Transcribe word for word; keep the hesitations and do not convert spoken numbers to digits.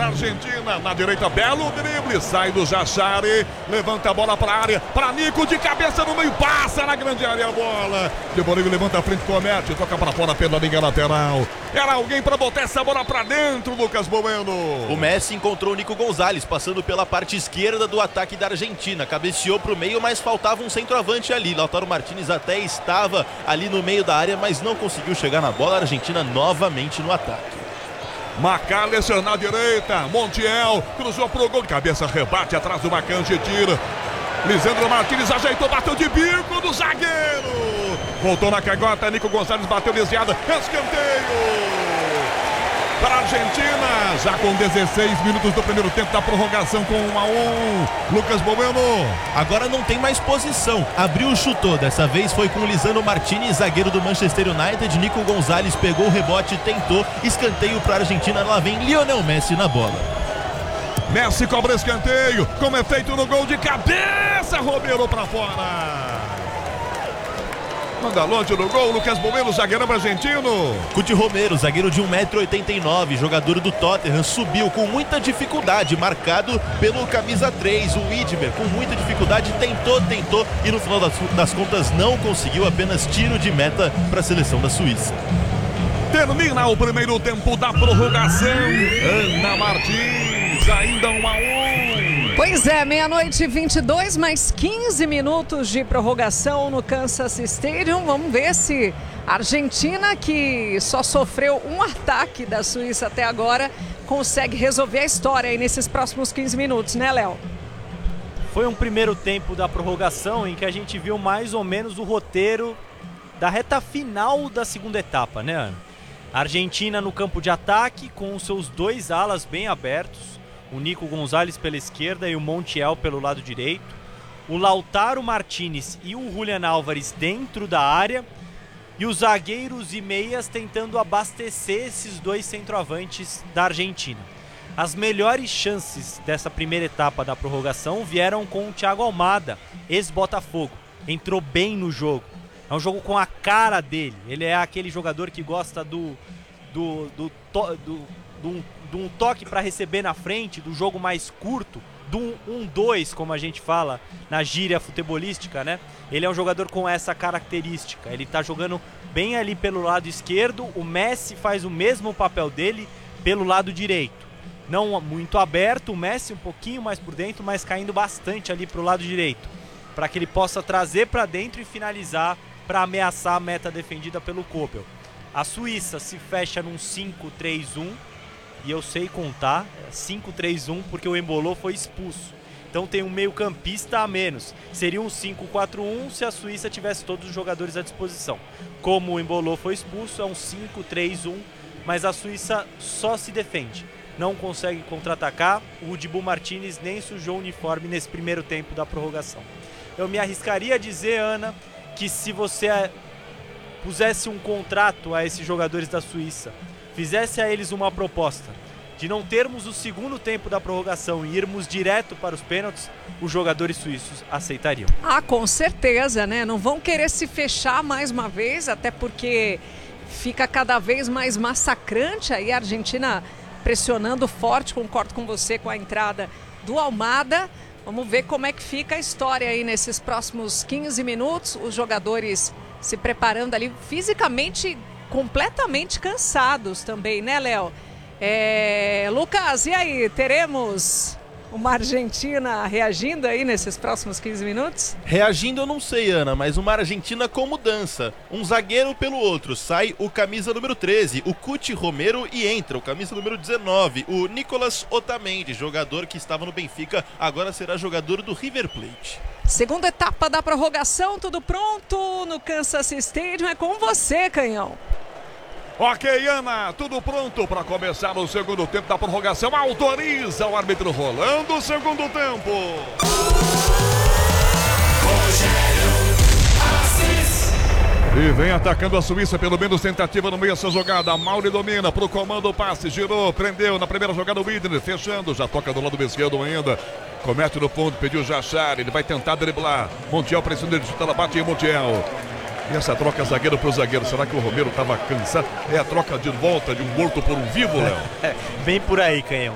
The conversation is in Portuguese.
Argentina. Na direita, belo drible. Sai do Jachari. Levanta a bola para a área. Para Nico de cabeça no meio. Passa na grande área a bola. De Borigo levanta a frente, comete. Toca para fora pela linha lateral. Era alguém para botar essa bola para dentro, Lucas Bueno. O Messi encontrou o Nico Gonzalez passando pela parte esquerda do ataque da Argentina. Cabeceou para o meio, mas faltava um centroavante ali. Lautaro Martinez até estava ali no meio da área, mas não conseguiu chegar na bola. A Argentina novamente no ataque. Macalester na direita, Montiel cruzou pro gol de cabeça, rebate atrás do Macanje, tira. Lisandro Martinez ajeitou, bateu de bico do zagueiro. Voltou na cagota, Nico Gonzalez bateu desviada, escanteio para a Argentina, já com dezesseis minutos do primeiro tempo da prorrogação com um a um. Lucas Bueno. Agora não tem mais posição, abriu, chutou, dessa vez foi com o Lisandro Martinez, zagueiro do Manchester United. Nico Gonzalez pegou o rebote, tentou, escanteio para a Argentina, lá vem Lionel Messi na bola. Messi cobra escanteio, como é feito no gol de cabeça, Romero para fora. Manda longe no gol, Lucas Bueno, zagueirão argentino. Cuti Romero, zagueiro de um metro e oitenta e nove, jogador do Tottenham, subiu com muita dificuldade, marcado pelo camisa três, o Widmer, com muita dificuldade, tentou, tentou e no final das, das contas não conseguiu, apenas tiro de meta para a seleção da Suíça. Termina o primeiro tempo da prorrogação. Ana Martins, ainda um a um. Pois é, meia-noite e vinte e dois, mais quinze minutos de prorrogação no Kansas Stadium. Vamos ver se a Argentina, que só sofreu um ataque da Suíça até agora, consegue resolver a história aí nesses próximos quinze minutos, né, Léo? Foi um primeiro tempo da prorrogação em que a gente viu mais ou menos o roteiro da reta final da segunda etapa, né, Ana? A Argentina no campo de ataque, com os seus dois alas bem abertos, o Nico Gonzalez pela esquerda e o Montiel pelo lado direito, o Lautaro Martinez e o Julián Álvares dentro da área e os zagueiros e meias tentando abastecer esses dois centroavantes da Argentina. As melhores chances dessa primeira etapa da prorrogação vieram com o Thiago Almada, ex-Botafogo, entrou bem no jogo. É um jogo com a cara dele. Ele é aquele jogador que gosta do do, do, to, do, do, um, do um toque para receber na frente, do jogo mais curto, do um dois, como a gente fala na gíria futebolística, né? Ele é um jogador com essa característica. Ele tá jogando bem ali pelo lado esquerdo. O Messi faz o mesmo papel dele pelo lado direito. Não muito aberto, o Messi um pouquinho mais por dentro, mas caindo bastante ali pro lado direito, para que ele possa trazer para dentro e finalizar para ameaçar a meta defendida pelo Kobel. A Suíça se fecha num cinco três um, e eu sei contar, cinco três um, porque o Embolo foi expulso. Então tem um meio campista a menos. Seria um cinco quatro um se a Suíça tivesse todos os jogadores à disposição. Como o Embolo foi expulso, é um cinco três um, mas a Suíça só se defende. Não consegue contra-atacar. O Dibu Martinez nem sujou o uniforme nesse primeiro tempo da prorrogação. Eu me arriscaria a dizer, Ana, que se você pusesse um contrato a esses jogadores da Suíça, fizesse a eles uma proposta de não termos o segundo tempo da prorrogação e irmos direto para os pênaltis, os jogadores suíços aceitariam. Ah, com certeza, né? Não vão querer se fechar mais uma vez, até porque fica cada vez mais massacrante aí a Argentina pressionando forte. Concordo com você com a entrada do Almada. Vamos ver como é que fica a história aí nesses próximos quinze minutos. Os jogadores se preparando ali fisicamente completamente cansados também, né, Léo? É... Lucas, e aí? Teremos uma Argentina reagindo aí nesses próximos quinze minutos? Reagindo eu não sei, Ana, mas uma Argentina com mudança. Um zagueiro pelo outro. Sai o camisa número treze, o Cuti Romero, e entra o camisa número dezenove, o Nicolas Otamendi, jogador que estava no Benfica, agora será jogador do River Plate. Segunda etapa da prorrogação, tudo pronto no Kansas Stadium. É com você, Canhão. Ok, Ana, tudo pronto para começar o segundo tempo da prorrogação. Autoriza o árbitro rolando o segundo tempo. E vem atacando a Suíça, pelo menos tentativa no meio essa jogada. Mauri domina pro comando, passe, girou, prendeu na primeira jogada o Widner, fechando, já toca do lado esquerdo ainda. Comete no ponto, pediu Jachar, ele vai tentar driblar. Montiel pressionando, ela bate em Montiel. E essa troca zagueiro pro zagueiro, será que o Romero estava cansado? É a troca de volta de um morto por um vivo, Léo? É, bem por aí, Canhão.